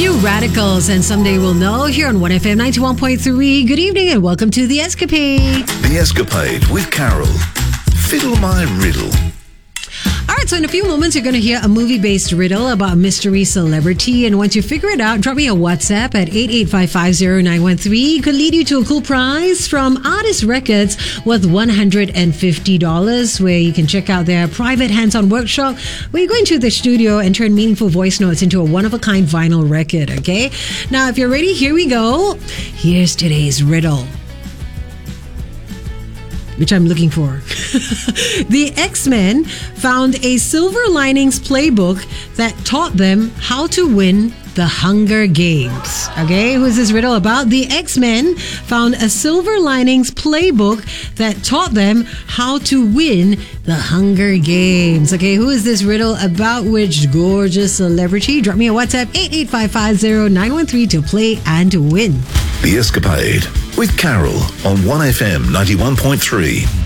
New Radicals and Someday We'll Know here on 1FM 91.3. Good evening and welcome to The Escapade. The Escapade with Carol. Fiddle my riddle. All right, so in a few moments, you're going to hear a movie-based riddle about a mystery celebrity. And once you figure it out, drop me a WhatsApp at 88550913. Could lead you to a cool prize from Artist Records worth $150, where you can check out their private hands-on workshop where you go into the studio and turn meaningful voice notes into a one-of-a-kind vinyl record, okay? Now, if you're ready, here we go. Here's today's riddle, which I'm looking for. The X-Men found a Silver Linings playbook that taught them how to win the Hunger Games. Okay, who is this riddle about? The X-Men found a Silver Linings playbook that taught them how to win the Hunger Games. Okay, who is this riddle about? Which gorgeous celebrity? Drop me a WhatsApp 88550913 to play and to win. The Escapade with Carol on 1FM 91.3.